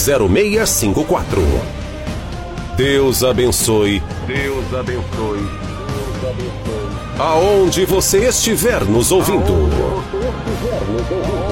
0654. Deus abençoe. Deus abençoe. Aonde você estiver nos ouvindo.